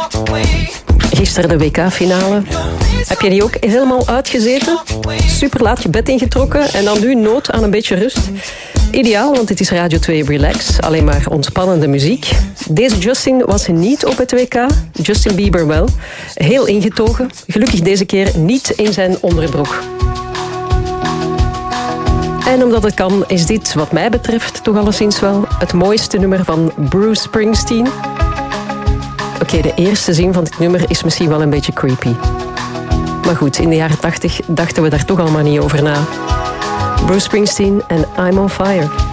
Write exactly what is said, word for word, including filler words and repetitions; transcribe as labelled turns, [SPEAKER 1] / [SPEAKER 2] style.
[SPEAKER 1] Gisteren de W K-finale. Heb je die ook helemaal uitgezeten? Super laat je bed ingetrokken en dan nu nood aan een beetje rust? Ideaal, want dit is Radio twee Relax. Alleen maar ontspannende muziek. Deze Justin was niet op het W K. Justin Bieber wel. Heel ingetogen. Gelukkig deze keer niet in zijn onderbroek. En omdat het kan, is dit wat mij betreft toch alleszins wel het mooiste nummer van Bruce Springsteen. Oké, okay, de eerste zin van dit nummer is misschien wel een beetje creepy. Maar goed, in de jaren tachtig dachten we daar toch allemaal niet over na. Bruce Springsteen en I'm on Fire.